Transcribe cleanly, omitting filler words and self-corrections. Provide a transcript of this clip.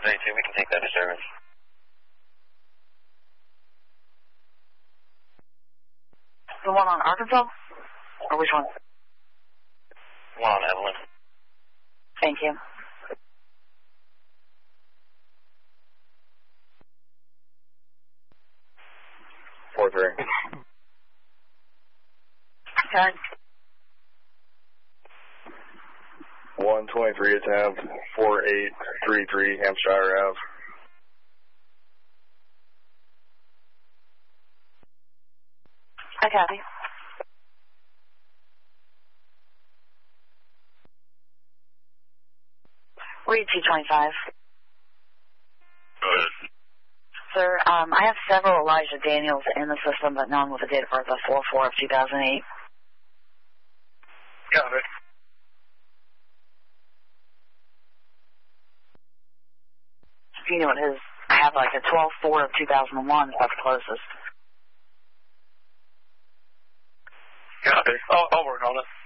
32, we can take that to service. The one on Arkansas? Or which one? One on Evelyn. Thank you. Four three. Okay. 123 attempt, 4833 Hampshire Ave. I copy. Read 225. Go ahead. Sir, I have several Elijah Daniels in the system, but none with a date of birth of 4/4/2008. Got it. You know what his, I have like a 12/4/2001, that's the closest. Got it. I'll work on it.